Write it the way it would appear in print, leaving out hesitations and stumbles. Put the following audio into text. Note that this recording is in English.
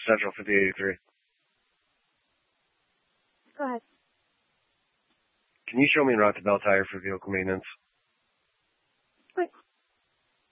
Central 5083. Go ahead. Can you show me en route to Bell Tire for vehicle maintenance?